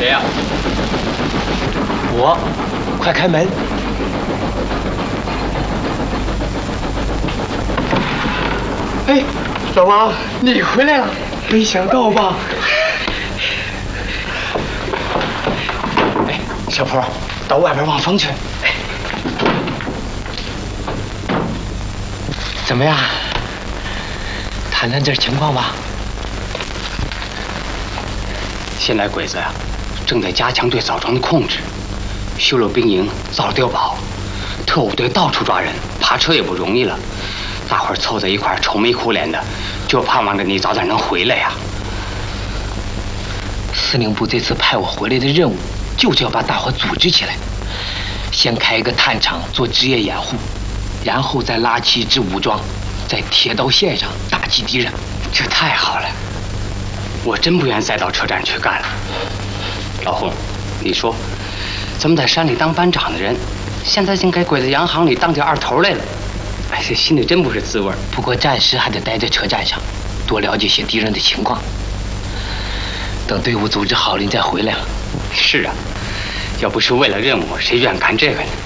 谁呀？ 我，快开门！哎，老王，你回来了，没想到吧？哎，小坡，到外边望风去。怎么样？谈谈这情况吧。 现在鬼子呀，正在加强对枣庄的控制，修了兵营，造了碉堡，特务队到处抓人，扒车也不容易了。大伙儿凑在一块儿，愁眉苦脸的，就盼望着你早点能回来呀。 司令部这次派我回来的任务，就是要把大伙组织起来，先开一个探场做职业掩护，然后再拉起一支武装，在铁道线上打击敌人。 这太好了，我真不愿再到车站去干了。老洪，你说，咱们在山里当班长的人，现在竟给鬼子洋行里当起二头来了，哎，这心里真不是滋味。 不过暂时还得待在车站上，多了解些敌人的情况。等队伍组织好了，你再回来。 是啊，要不是为了任务，谁愿干这个呢？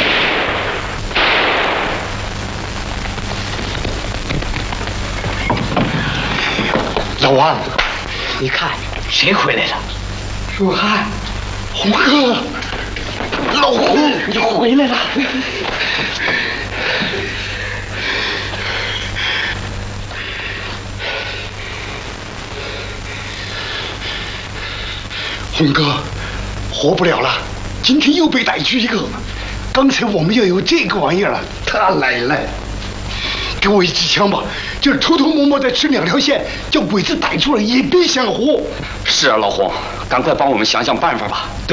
老王，你看谁回来了？若汉，红哥，老红，你回来了。 红哥，活不了了，今天又被逮去一个。刚才我们要有这个玩意儿了，他来了。给我一支枪吧，就是偷偷摸摸的吃2条线，叫鬼子逮住了也别想活。 是啊，老洪，赶快帮我们想想办法吧。